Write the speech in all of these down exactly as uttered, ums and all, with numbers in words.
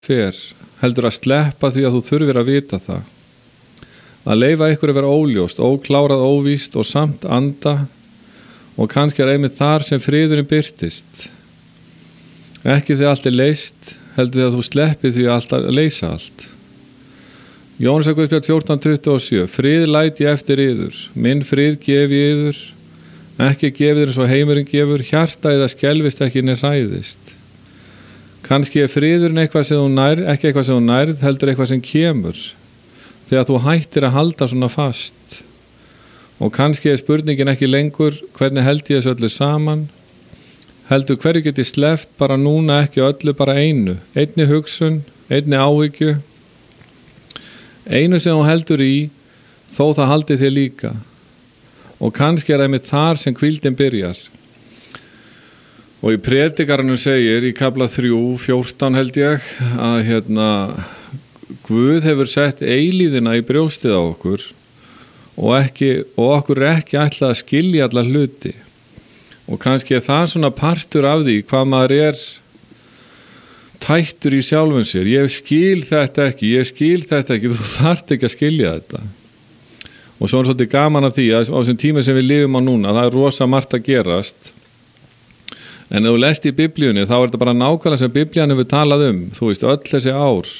fer, heldur að sleppa því að þú þurfir að vita það. Að leyfa ykkur að vera óljóst, óklárað, óvíst og samt anda og kannski er einmitt þar sem friðurinn birtist. Ekki því allt er leyst, heldur því að þú sleppir því allt að leysa allt. Jóhannesarguðspjall fjórtán tuttugu og sjö. Frið læt ég eftir yður, minn frið gef ég yður, ekki gefið þér eins og heimurinn gefur, hjarta eða skelfist ekki né hræðist. Kannski er friðurinn eitthvað sem þú nærð, ekki eitthvað sem þú nærð, heldur eitthvað sem kemur, þegar þú hættir að halda svona fast. Og kannski er spurningin ekki lengur, hvernig held ég þessu öllu saman, heldur hverju get ég sleppt bara núna, ekki öllu, bara einu, einni hugsun, einni áhyggju, einu sem þú heldur í, þó það haldi þér líka. Og kannski er einmitt þar sem hvíldin byrjar. Og í Predikaranum segir í kafla þrjú, fjórtán held ég, að hérna, Guð hefur sett eilíðina í brjóstið á okkur og, ekki, og okkur er ekki ætlað að skilja alla hluti. Og kannski er það svona partur af því hvað maður er tættur í sjálfum sér. Ég skil þetta ekki, ég skil þetta ekki, þú þarft ekki að skilja þetta. Og svo er svolítið gaman að því að á þessum tíma sem við lifum á núna, það er rosa margt að gerast. En ef þú lest í Biblíunni, þá er þetta bara nákvæmlega sem Biblían hefur talað um, þú veist, öll þessi ár.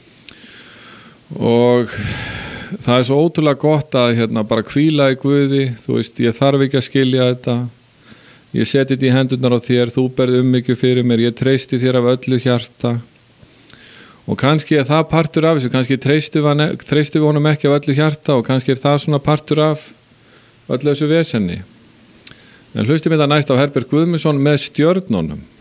Og það er svo ótrúlega gott að hérna, bara hvíla í Guði, þú veist, ég þarf ekki að skilja þetta. Ég seti þetta í hendurnar á þér, þú berð ummyggju fyrir mér, ég treysti þér af öllu hjarta. Og kannski er það partur af þessu, kannski treystum við honum ekki af öllu hjarta og kannski er það svona partur af öllu þessu vesenni. En hlustum við það næst á Herbert Guðmundsson með stjörnunum.